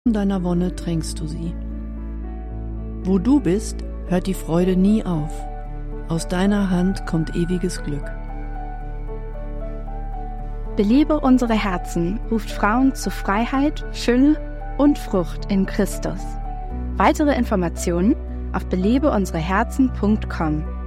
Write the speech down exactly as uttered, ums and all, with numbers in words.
In deiner Wonne tränkst du sie. Wo du bist, hört die Freude nie auf. Aus deiner Hand kommt ewiges Glück. Belebe unsere Herzen ruft Frauen zu Freiheit, Fülle und Frucht in Christus. Weitere Informationen auf belebe unsere herzen punkt com.